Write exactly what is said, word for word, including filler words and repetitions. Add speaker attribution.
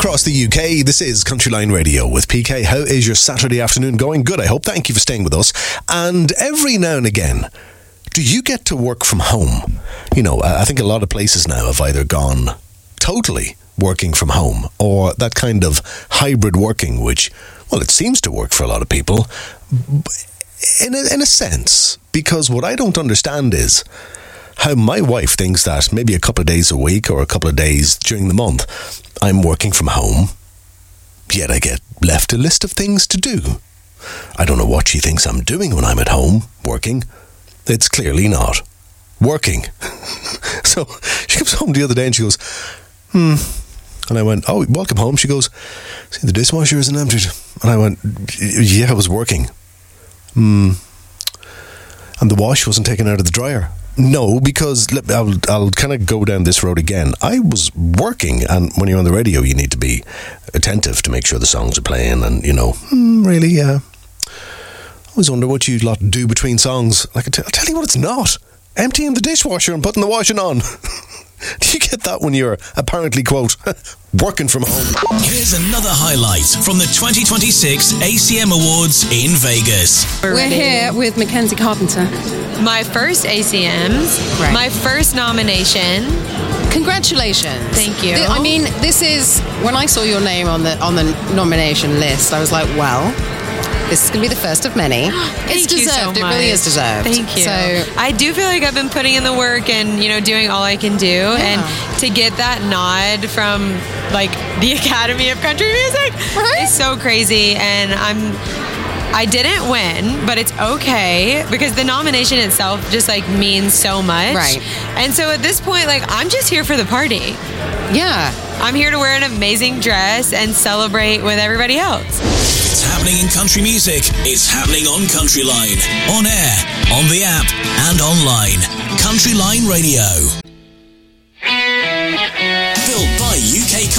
Speaker 1: across the U K. This is Countryline Radio with P K. How is your Saturday afternoon going? Good, I hope. Thank you for staying with us. And every now and again, do you get to work from home? You know, I think a lot of places now have either gone totally working from home or that kind of hybrid working, which, well, it seems to work for a lot of people in a, in a sense, because what I don't understand is how my wife thinks that maybe a couple of days a week or a couple of days during the month I'm working from home, yet I get left a list of things to do. I don't know what she thinks I'm doing when I'm at home working. It's clearly not working. So she comes home the other day and she goes, hmm. And I went, oh, welcome home. She goes, see, the dishwasher isn't emptied. And I went, yeah, I was working. Hmm. And the wash wasn't taken out of the dryer. No, because I'll, I'll kind of go down this road again. I was working, and when you're on the radio, you need to be attentive to make sure the songs are playing, and, you know, hmm, really, yeah. I always wonder what you lot do between songs. Like, I'll tell you what, it's not. Emptying the dishwasher and putting the washing on. Do you get that when you're apparently, quote, working from home?
Speaker 2: Here's another highlight from the twenty twenty-six A C M Awards in Vegas.
Speaker 3: We're,
Speaker 4: We're here with Mackenzie Carpenter.
Speaker 3: My first A C Ms,
Speaker 4: Right.
Speaker 3: my first nomination.
Speaker 4: Congratulations.
Speaker 3: Thank you.
Speaker 4: Th- I mean, this is, when I saw your name on the on the nomination list, I was like, well, this is going to be the first of many. It's
Speaker 3: Thank you
Speaker 4: deserved.
Speaker 3: so
Speaker 4: It really is
Speaker 3: much.
Speaker 4: deserved.
Speaker 3: Thank you.
Speaker 4: So,
Speaker 3: I do feel like I've been putting in the work and, you know, doing all I can do.
Speaker 4: Yeah.
Speaker 3: And to get that nod from, like, the Academy of Country Music
Speaker 4: Right?
Speaker 3: is so crazy. And I'm... I didn't win, but it's okay because the nomination itself just like means so much.
Speaker 4: Right.
Speaker 3: And so at this point, like, I'm just here for the party.
Speaker 4: yeah.
Speaker 3: I'm here to wear an amazing dress and celebrate with everybody else.
Speaker 2: It's happening in country music. It's happening on Countryline. On air, on the app, and online. Countryline Radio.